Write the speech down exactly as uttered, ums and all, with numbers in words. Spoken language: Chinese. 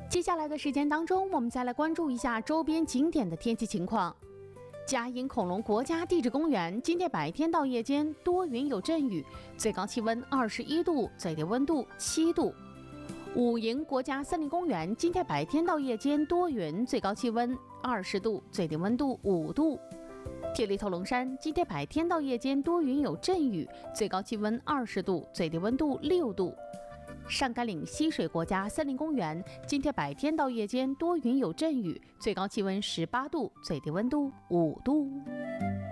接下来的时间当中，我们再来关注一下周边景点的天气情况。嘉荫恐龙国家地质公园今天白天到夜间多云有阵雨，最高气温二十一度，最低温度七度。武营国家森林公园今天白天到夜间多云，最高气温二十度，最低温度五度。铁力头龙山今天白天到夜间多云有阵雨，最高气温二十度，最低温度六度。上甘岭溪水国家森林公园今天白天到夜间多云有阵雨，最高气温十八度，最低温度五度。